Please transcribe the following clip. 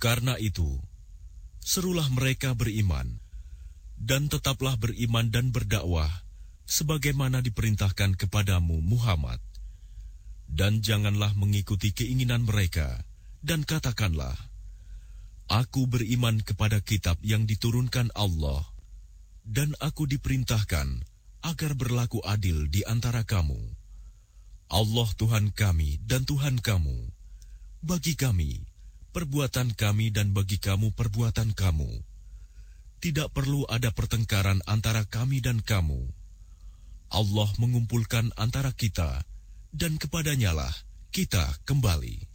Karena itu, serulah mereka beriman, dan tetaplah beriman dan berdakwah, sebagaimana diperintahkan kepadamu Muhammad. Dan janganlah mengikuti keinginan mereka, dan katakanlah, Aku beriman kepada kitab yang diturunkan Allah, dan aku diperintahkan agar berlaku adil di antara kamu. Allah Tuhan kami dan Tuhan kamu. Bagi kami, perbuatan kami dan bagi kamu perbuatan kamu. Tidak perlu ada pertengkaran antara kami dan kamu. Allah mengumpulkan antara kita, dan kepadanyalah kita kembali.